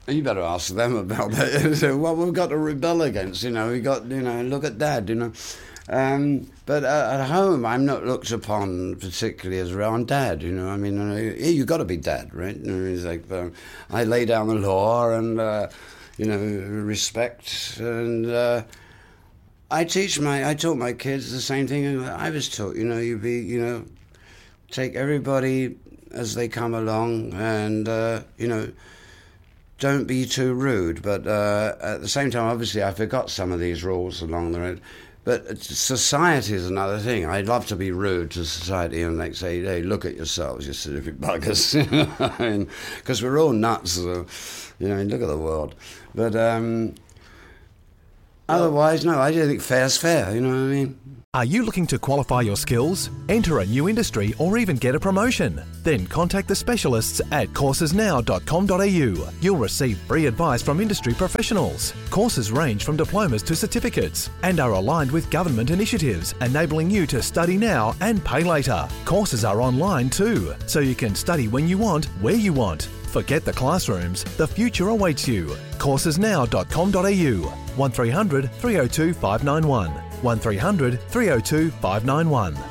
You better ask them about that. So, what we've got to rebel against, we got, look at Dad, But at home, I'm not looked upon particularly as around Dad, I mean, you've got to be Dad, right? He's like, I lay down the law and, respect, and I taught my kids the same thing I was taught, take everybody as they come along and, don't be too rude, but at the same time, obviously, I forgot some of these rules along the road. But society is another thing. I'd love to be rude to society and like say, hey, look at yourselves, you stupid buggers. Because we're all nuts, so, look at the world. But otherwise, no, I just think fair's fair, you know what I mean? Are you looking to qualify your skills, enter a new industry or even get a promotion? Then contact the specialists at coursesnow.com.au. You'll receive free advice from industry professionals. Courses range from diplomas to certificates and are aligned with government initiatives, enabling you to study now and pay later. Courses are online too, so you can study when you want, where you want. Forget the classrooms, the future awaits you. coursesnow.com.au 1300 302 591 1300 302 591.